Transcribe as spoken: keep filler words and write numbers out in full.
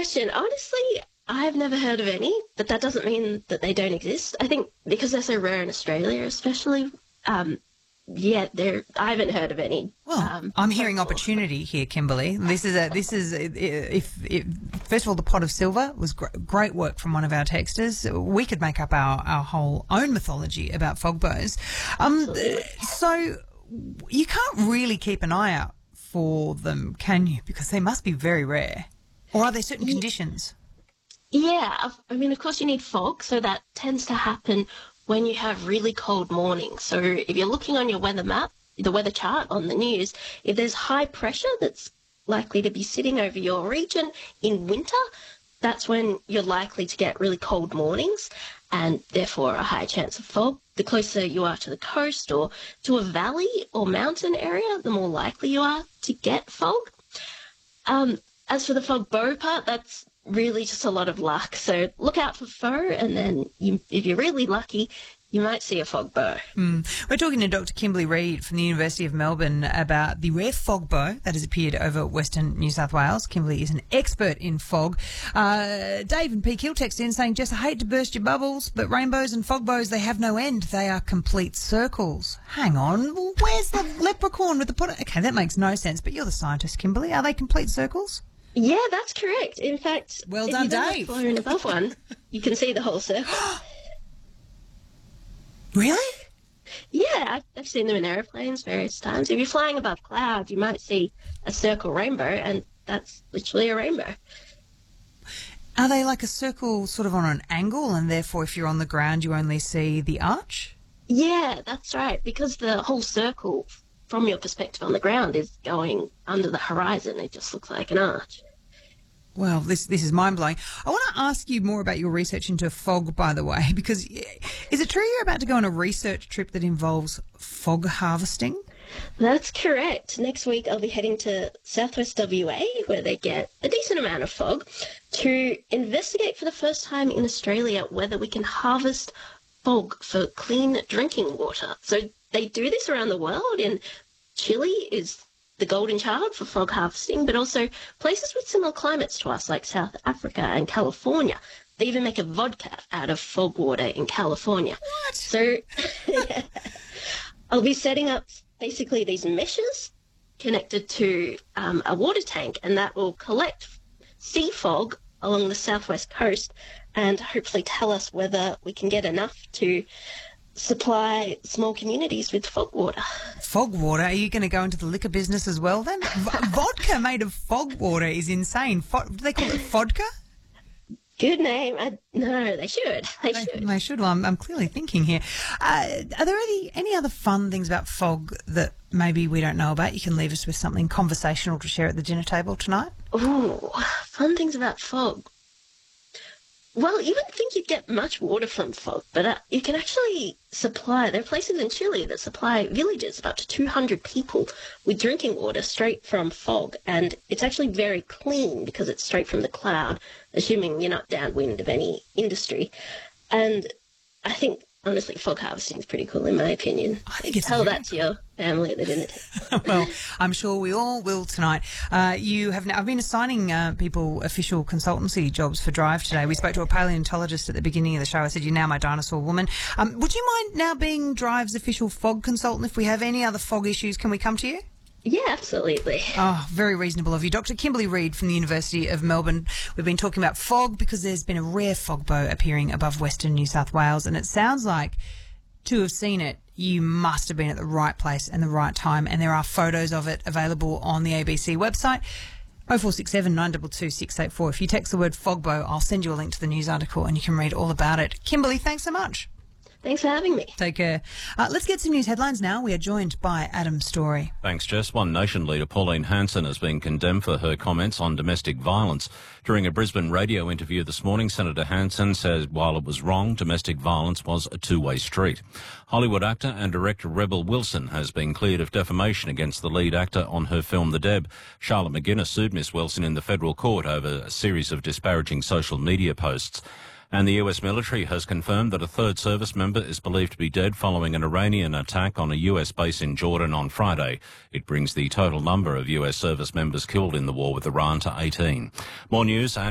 question. Honestly, I've never heard of any, but that doesn't mean that they don't exist. I think because they're so rare in Australia, especially, um, yeah, they're, I haven't heard of any. Well, um, I'm hearing before. opportunity here, Kimberly. This is a this is a, if, if first of all, the pot of silver was gr- great work from one of our texters. We could make up our, our whole own mythology about fog bows. Um, so you can't really keep an eye out for them, can you? Because they must be very rare. Or are there certain yeah. conditions? Yeah, I mean, of course you need fog, so that tends to happen when you have really cold mornings. So if you're looking on your weather map, the weather chart on the news, if there's high pressure that's likely to be sitting over your region in winter, that's when you're likely to get really cold mornings and therefore a high chance of fog. The closer you are to the coast or to a valley or mountain area, the more likely you are to get fog. Um, as for the fog bow part, that's really just a lot of luck. So look out for foe, and then you, if you're really lucky, you might see a fog bow. Mm. We're talking to Doctor Kimberly Reid from the University of Melbourne about the rare fog bow that has appeared over Western New South Wales. Kimberly is an expert in fog. Uh, Dave and Peak Hill text in saying, Jess, I hate to burst your bubbles, but rainbows and fog bows, they have no end. They are complete circles. Hang on, where's the leprechaun with the put? Okay, that makes no sense, but you're the scientist, Kimberly. Are they complete circles? Yeah, that's correct. In fact, well if done, you've Dave. ever flown above one, you can see the whole circle. Really? Yeah, I've, I've seen them in aeroplanes various times. If you're flying above clouds, you might see a circle rainbow, and that's literally a rainbow. Are they like a circle sort of on an angle, and therefore if you're on the ground you only see the arch? Yeah, that's right, because the whole circle from your perspective on the ground is going under the horizon. It just looks like an arch. Well, this this is mind-blowing. I want to ask you more about your research into fog, by the way, because is it true you're about to go on a research trip that involves fog harvesting? That's correct. Next week I'll be heading to southwest W A, where they get a decent amount of fog, to investigate for the first time in Australia whether we can harvest fog for clean drinking water. So they do this around the world. In Chile is the golden child for fog harvesting, but also places with similar climates to us like South Africa and California. They even make a vodka out of fog water in California. What? So I'll be setting up basically these meshes connected to um, a water tank, and that will collect sea fog along the southwest coast and hopefully tell us whether we can get enough to supply small communities with fog water. Fog water? Are you going to go into the liquor business as well then? V- vodka made of fog water is insane. Fo- do they call it vodka? Good name. I, no, they should. They, they should. They should. Well, I'm, I'm clearly thinking here. Uh, are there any, any other fun things about fog that maybe we don't know about? You can leave us with something conversational to share at the dinner table tonight. Ooh, fun things about fog. Well, you wouldn't think you'd get much water from fog, but uh, you can actually supply, there are places in Chile that supply villages of up to two hundred people with drinking water straight from fog, and it's actually very clean because it's straight from the cloud, assuming you're not downwind of any industry. And I think, honestly, fog harvesting is pretty cool in my opinion. I think it's Tell very that to your family at the dinner table. Well, I'm sure we all will tonight. Uh, you have. I've been assigning uh, people official consultancy jobs for Drive today. We spoke to a paleontologist at the beginning of the show. I said, "You're now my dinosaur woman." Um, would you mind now being Drive's official fog consultant? If we have any other fog issues, can we come to you? Yeah, absolutely. Oh, very reasonable of you. Doctor Kimberly Reid from the University of Melbourne. We've been talking about fog because there's been a rare fog bow appearing above Western New South Wales, and it sounds like to have seen it, you must have been at the right place and the right time, and there are photos of it available on the A B C website. oh four six seven, nine two two, six eight four. If you text the word fog bow, I'll send you a link to the news article and you can read all about it. Kimberly, thanks so much. Thanks for having me. Take care. Uh, let's get some news headlines now. We are joined by Adam Story. Thanks, Jess. One Nation leader, Pauline Hanson, has been condemned for her comments on domestic violence. During a Brisbane radio interview this morning, Senator Hanson said while it was wrong, domestic violence was a two-way street. Hollywood actor and director Rebel Wilson has been cleared of defamation against the lead actor on her film The Deb. Charlotte McGuinness sued Miss Wilson in the federal court over a series of disparaging social media posts. And the U S military has confirmed that a third service member is believed to be dead following an Iranian attack on a U S base in Jordan on Friday. It brings the total number of U S service members killed in the war with Iran to eighteen. More news at